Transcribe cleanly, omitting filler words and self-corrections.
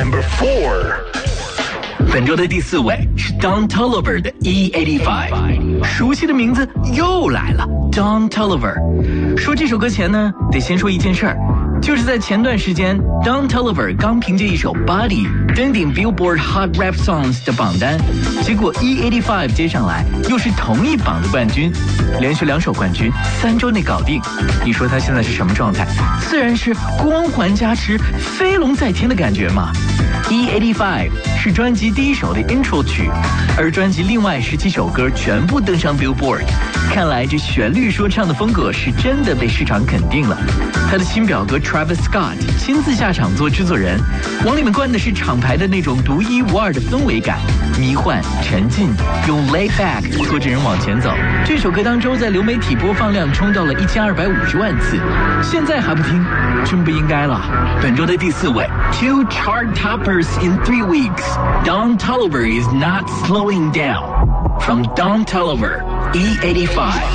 Number 4。 本周的第4位是 Don Toliver 的 E85， 熟悉的名字又来了 Don Toliver。 说这首歌前呢，得先说一件事儿，就是在前段时间 Don Toliver 刚凭借一首 Body 登顶 Billboard Hot Rap Songs 的榜单，结果 E85 接上来又是同一榜的冠军，连续2首冠军3周内搞定。你说他现在是什么状态？自然是光环加持飞龙在天的感觉嘛。E85 是专辑第1首的 intro 曲，而专辑另外17首歌全部登上 Billboard， 看来这旋律说唱的风格是真的被市场肯定了。他的亲表哥 Travis Scott 亲自下场做制作人，往里面灌的是厂牌的那种独一无二的氛围感，迷幻沉浸，用 laid back 拖着人往前走。这首歌当周在流媒体播放量冲到了1250万次，现在还不听，真不应该了。本周的第4位 ，Two chart toppers in 3 weeks. Don Toliver is not slowing down. From Don Toliver, E85.